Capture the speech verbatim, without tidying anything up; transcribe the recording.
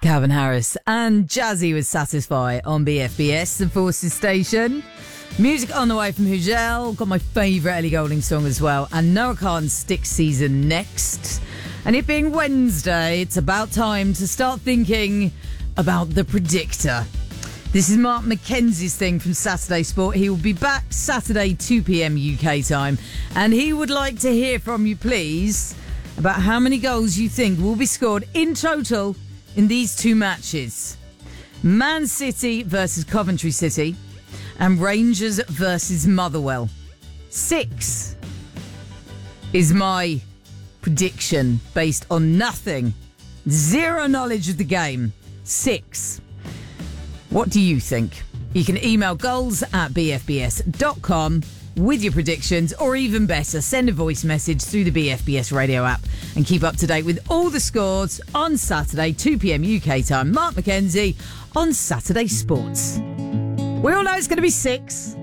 Calvin Harris and Jazzy with Satisfy on B F B S, the Forces Station. Music on the way from Hugel. Got my favourite Ellie Goulding song as well. And Noah Khan's Stick Season next. And it being Wednesday, it's about time to start thinking about the predictor. This is Mark Mackenzie's thing from Saturday Sport. He will be back Saturday, two p.m. U K time. And he would like to hear from you, please, about how many goals you think will be scored in total in these two matches. Man City versus Coventry City and Rangers versus Motherwell. Six is my prediction based on nothing. Zero knowledge of the game. Six. What do you think? You can email goals at b f b s dot com with your predictions, or even better, send a voice message through the B F B S radio app and keep up to date with all the scores on Saturday, two p.m. U K time. Mark Mackenzie on Saturday Sports. We all know it's going to be six.